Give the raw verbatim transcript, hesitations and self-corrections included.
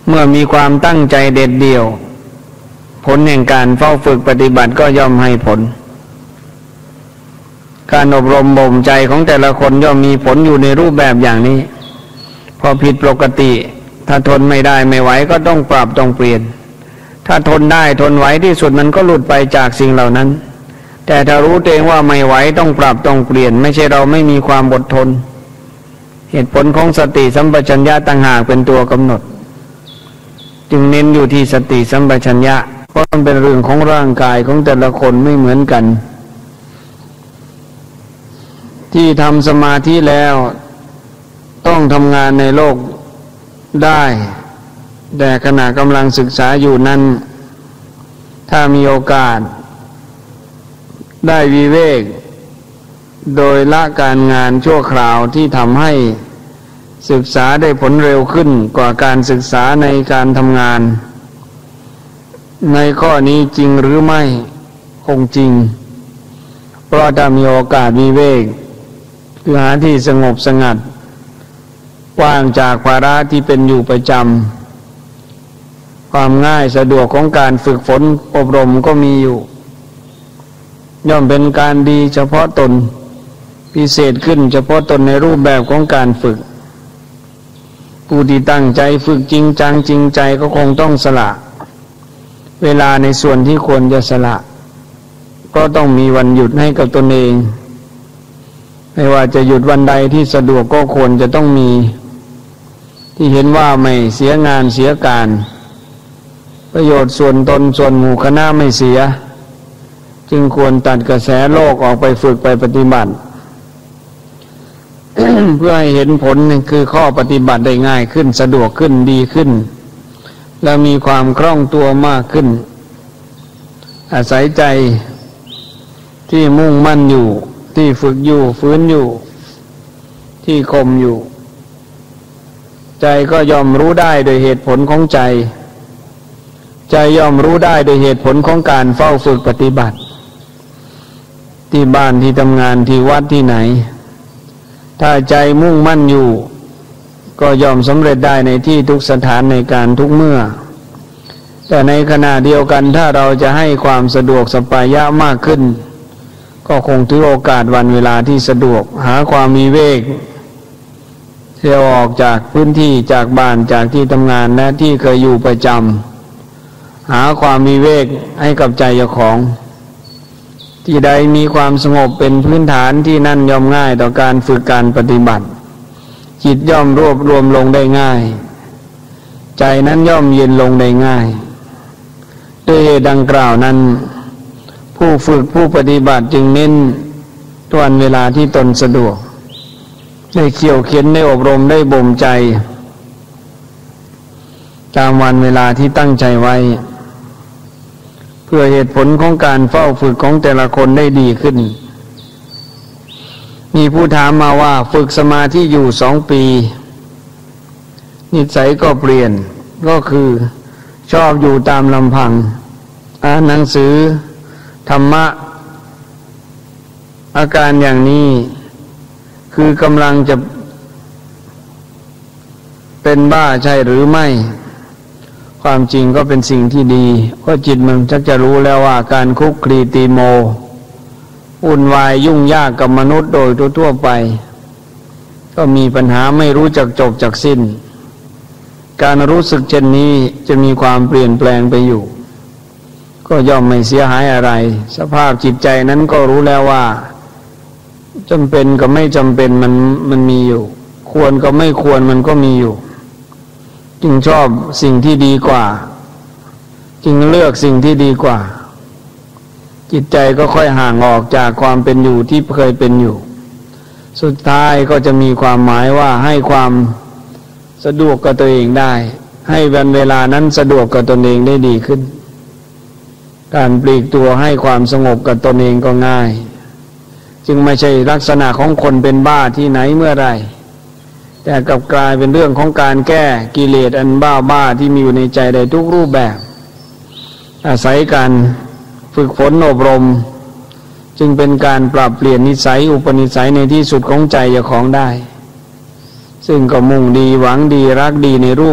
เมื่อมีความตั้งใจเด็ดเดี่ยวผลแห่งการเฝ้าฝึกปฏิบัติก็ย่อมให้ผลการอบรมบ่มใจของแต่ละคนย่อมมีผลอยู่ในรูปแบบอย่างนี้พอผิดปกติถ้าทนไม่ได้ไม่ไหวก็ต้องปรับต้องเปลี่ยนถ้าทนได้ทนไหวที่สุดมันก็หลุดไปจากสิ่งเหล่านั้นแต่ถ้ารู้ตัวเองว่าไม่ไหวต้องปรับต้องเปลี่ยนไม่ใช่เราไม่มีความอดทนเหตุผลของสติสัมปชัญญะต่างหากเป็นตัวกำหนดจึงเน้นอยู่ที่สติสัมปชัญญะเพราะมันเป็นเรื่องของร่างกายของแต่ละคนไม่เหมือนกันที่ทำสมาธิแล้วต้องทำงานในโลกได้แต่ขณะกำลังศึกษาอยู่นั้นถ้ามีโอกาสได้วิเวกโดยละการงานชั่วคราวที่ทำให้ศึกษาได้ผลเร็วขึ้นกว่าการศึกษาในการทำงานในข้อนี้จริงหรือไม่คงจริงเพราะถ้ามีโอกาสวิเวกคือหาที่สงบสงัดว่างจากภาระที่เป็นอยู่ประจำความง่ายสะดวกของการฝึกฝนอบรมก็มีอยู่ย่อมเป็นการดีเฉพาะตนพิเศษขึ้นเฉพาะตนในรูปแบบของการฝึกผู้ที่ตั้งใจฝึกจริงจังจริงใจก็คงต้องสละเวลาในส่วนที่ควรจะสละก็ต้องมีวันหยุดให้กับตนเองไม่ว่าจะหยุดวันใดที่สะดวกก็ควรจะต้องมีที่เห็นว่าไม่เสียงานเสียการประโยชน์ส่วนตนส่วนหมู่คณะไม่เสียจึงควรตัดกระแสโลกออกไปฝึกไปปฏิบัติ เพื่อให้เห็นผลคือข้อปฏิบัติได้ง่ายขึ้นสะดวกขึ้นดีขึ้นและมีความคล่องตัวมากขึ้นอาศัยใจที่มุ่งมั่นอยู่ที่ฝึกอยู่ฟื้นอยู่ที่คมอยู่ใจก็ย่อมรู้ได้โดยเหตุผลของใจใจย่อมรู้ได้โดยเหตุผลของการเฝ้าฝึกปฏิบัติที่บ้านที่ทำงานที่วัดที่ไหนถ้าใจมุ่งมั่นอยู่ก็ย่อมสำเร็จได้ในที่ทุกสถานในการทุกเมื่อแต่ในขณะเดียวกันถ้าเราจะให้ความสะดวกสบายยะมากขึ้นก็คงถือโอกาสวันเวลาที่สะดวกหาความมีเวกเที่ยวออกจากพื้นที่จากบ้านจากที่ทำงานและที่เคยอยู่ประจำหาความมีเวกให้กับใจเจ้าของที่ใดมีความสงบเป็นพื้นฐานที่นั่นย่อมง่ายต่อการฝึกการปฏิบัติจิตย่อมรวบรวมลงได้ง่ายใจนั้นย่อมเย็นลงได้ง่ายด้วยเหตุดังกล่าวนั้นผู้ฝึกผู้ปฏิบัติจึงเน้นวันเวลาที่ตนสะดวกได้เขี่ยวเข็นได้อบรมได้บ่มใจตามวันเวลาที่ตั้งใจไว้เพื่อเหตุผลของการเฝ้าฝึกของแต่ละคนได้ดีขึ้นมีผู้ถามมาว่าฝึกสมาธิอยู่สองปีนิสัยก็เปลี่ยนก็คือชอบอยู่ตามลำพังอ่านหนังสือธรรมะอาการอย่างนี้คือกำลังจะเป็นบ้าใช่หรือไม่ความจริงก็เป็นสิ่งที่ดีเพราะจิตมันชักจะรู้แล้วว่าการคุกคลีตีโมวุ่นวายยุ่งยากกับมนุษย์โดยทั่วๆไปก็มีปัญหาไม่รู้จักจบจักสิ้นการรู้สึกเช่นนี้จะมีความเปลี่ยนแปลงไปอยู่ก็ย่อมไม่เสียหายอะไรสภาพจิตใจนั้นก็รู้แล้วว่าจำเป็นกับไม่จำเป็นมันมันมีอยู่ควรกับไม่ควรมันก็มีอยู่จึงชอบสิ่งที่ดีกว่าจึงเลือกสิ่งที่ดีกว่าจิตใจก็ค่อยห่างออกจากความเป็นอยู่ที่เคยเป็นอยู่สุดท้ายก็จะมีความหมายว่าให้ความสะดวกกับตัวเองได้ให้วันเวลานั้นสะดวกกับตนเองได้ดีขึ้นการปลีกตัวให้ความสงบกับตนเองก็ง่ายจึงไม่ใช่ลักษณะของคนเป็นบ้าที่ไหนเมื่อไรแต่กลับกลายเป็นเรื่องของการแก้กิเลสอันบ้าบ้าที่มีอยู่ในใจได้ทุกรูปแบบอาศัยการฝึกฝนอบรมจึงเป็นการปรับเปลี่ยนนิสัยอุปนิสัยในที่สุดของใจเจ้าของได้ซึ่งก็มุ่งดีหวังดีรักดีในรูป